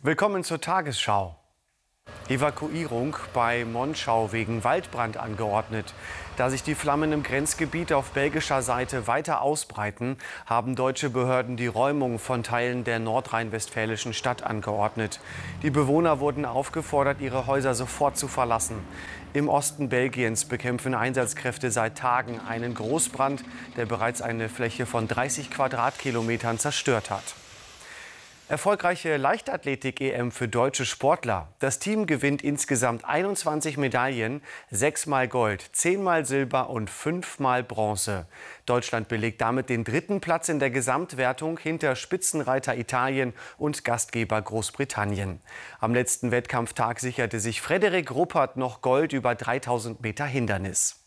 Willkommen zur Tagesschau. Evakuierung bei Monschau wegen Waldbrand angeordnet. Da sich die Flammen im Grenzgebiet auf belgischer Seite weiter ausbreiten, haben deutsche Behörden die Räumung von Teilen der nordrhein-westfälischen Stadt angeordnet. Die Bewohner wurden aufgefordert, ihre Häuser sofort zu verlassen. Im Osten Belgiens bekämpfen Einsatzkräfte seit Tagen einen Großbrand, der bereits eine Fläche von 30 Quadratkilometern zerstört hat. Erfolgreiche Leichtathletik-EM für deutsche Sportler. Das Team gewinnt insgesamt 21 Medaillen, 6-mal Gold, 10-mal Silber und 5-mal Bronze. Deutschland belegt damit den 3. Platz in der Gesamtwertung hinter Spitzenreiter Italien und Gastgeber Großbritannien. Am letzten Wettkampftag sicherte sich Frederik Ruppert noch Gold über 3000 Meter Hindernis.